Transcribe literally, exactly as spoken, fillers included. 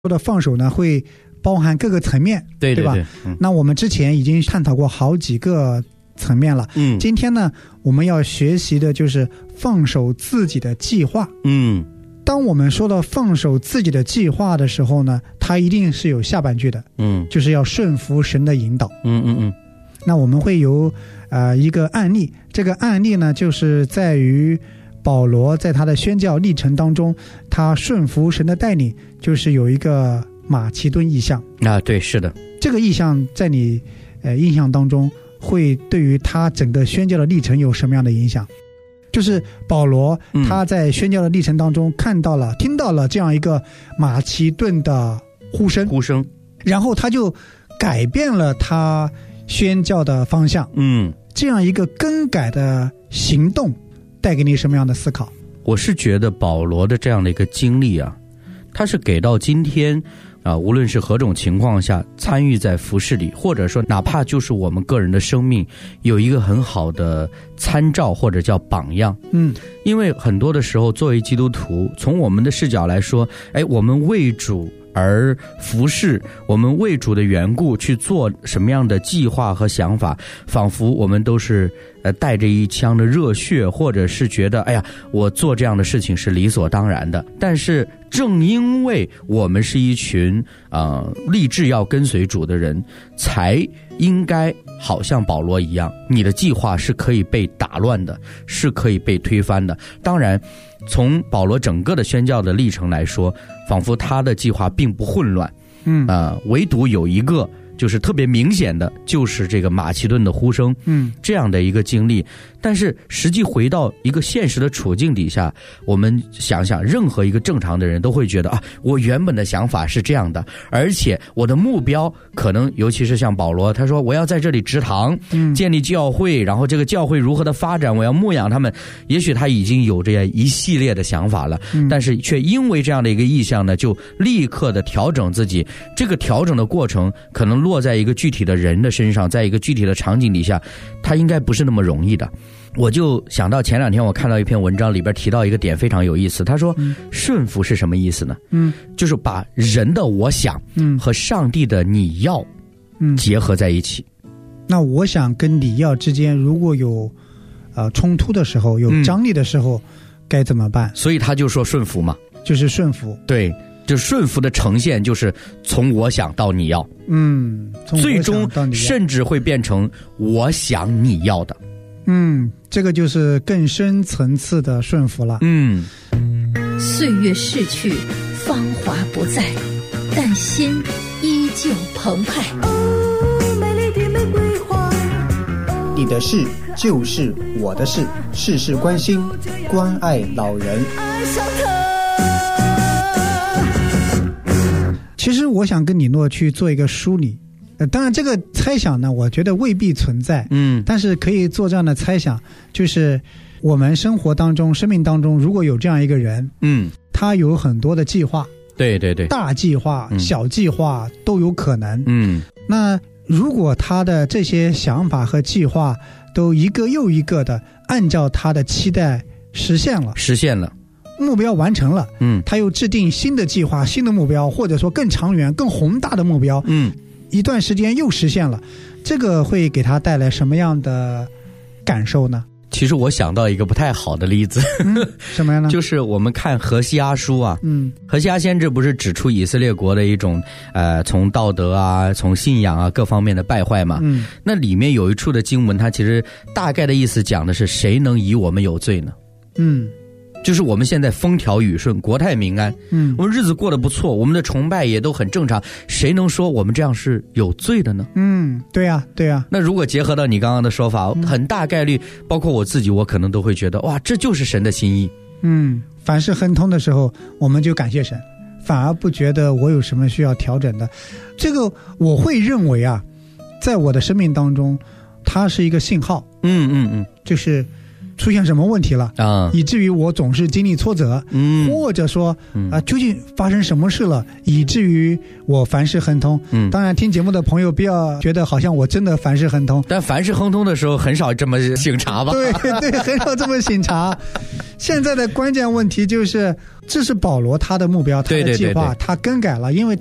说的放手呢，会包含各个层面， 对对对， 对吧？嗯、那我们之前已经探讨过好几个层面了。嗯，今天呢，我们要学习的就是放手自己的计划。 嗯， 当我们说到放手自己的计划的时候呢，它一定是有下半句的。嗯，就是要顺服神的引导。 嗯嗯嗯。 那我们会有呃一个案例，这个案例呢，就是在于保罗在他的宣教历程当中，他顺服神的带领，就是有一个马其顿意象啊，对，是的， 这个意象在你呃印象当中，会对于他整个宣教的历程有什么样的影响？就是保罗他在宣教的历程当中看到了、嗯、听到了这样一个马其顿的呼声， 呼声， 然后他就改变了他宣教的方向。嗯，这样一个更改的行动带给你什么样的思考？ 我是觉得保罗的这样的一个经历啊，他是给到今天啊，无论是何种情况下参与在服事里，或者说哪怕就是我们个人的生命，有一个很好的参照或者叫榜样。嗯，因为很多的时候作为基督徒，从我们的视角来说，哎，我们为主而服侍，我们为主的缘故去做什么样的计划和想法，仿佛我们都是呃带着一腔的热血，或者是觉得哎呀，我做这样的事情是理所当然的。但是正因为我们是一群呃立志要跟随主的人，才应该好像保罗一样，你的计划是可以被打乱的，是可以被推翻的。当然从保罗整个的宣教的历程来说，仿佛他的计划并不混乱，嗯啊、呃，唯独有一个就是特别明显的，就是这个马其顿的呼声，嗯，这样的一个经历。但是实际回到一个现实的处境底下，我们想想，任何一个正常的人都会觉得啊，我原本的想法是这样的，而且我的目标可能，尤其是像保罗，他说我要在这里植堂，嗯，建立教会，然后这个教会如何的发展，我要牧养他们。也许他已经有这样一系列的想法了，嗯，但是却因为这样的一个意向呢，就立刻的调整自己。这个调整的过程可能落在一个具体的人的身上，在一个具体的场景底下，他应该不是那么容易的。我就想到前两天我看到一篇文章，里边提到一个点非常有意思，他说、嗯、顺服是什么意思呢？嗯，就是把人的我想嗯和上帝的你要嗯结合在一起。 那我想跟你要之间如果有呃冲突的时候，有张力的时候、嗯、该怎么办？ 所以他就说顺服嘛， 就是顺服。 对，就顺服的呈现就是从我想到你要，嗯，最终甚至会变成我想你要的。 嗯，这个就是更深层次的顺服了。嗯， 岁月逝去，芳华不再，但心依旧澎湃。 哦，美丽的玫瑰花。 你的事就是我的事，事事关心，关爱老人。 爱上他。其实我想跟李诺去做一个梳理。呃，当然这个猜想呢，我觉得未必存在，嗯，但是可以做这样的猜想，就是我们生活当中、生命当中，如果有这样一个人，嗯，他有很多的计划， 对对对， 大计划、嗯、小计划都有可能，嗯，那如果他的这些想法和计划都一个又一个的按照他的期待实现了， 实现了。 目标完成了，嗯，他又制定新的计划、新的目标，或者说更长远、更宏大的目标，嗯。一段时间又实现了，这个会给他带来什么样的感受呢？ 其实我想到一个不太好的例子， 嗯、什么样呢？ 就是我们看何西阿书啊，嗯，何西阿先知不是指出以色列国的一种呃，从道德啊、从信仰啊各方面的败坏嘛，嗯，那里面有一处的经文，它其实大概的意思讲的是谁能以我们有罪呢？嗯。就是我们现在风调雨顺，国泰民安，嗯，我们日子过得不错，我们的崇拜也都很正常，谁能说我们这样是有罪的呢？ 嗯，对呀、啊，对呀、啊。 那如果结合到你刚刚的说法，嗯、很大概率，包括我自己，我可能都会觉得，哇，这就是神的心意。 嗯，凡事亨通的时候，我们就感谢神，反而不觉得我有什么需要调整的。这个我会认为啊，在我的生命当中，它是一个信号。嗯嗯嗯，就是出现什么问题了啊， 以至于我总是经历挫折， 嗯， 或者说啊、呃，究竟发生什么事了，以至于我凡事亨通。嗯，当然听节目的朋友不要觉得好像我真的凡事亨通， 但凡事亨通的时候很少这么醒茶吧？ 对对，很少这么醒茶。现在的关键问题就是，这是保罗他的目标，他的计划，他更改了，因为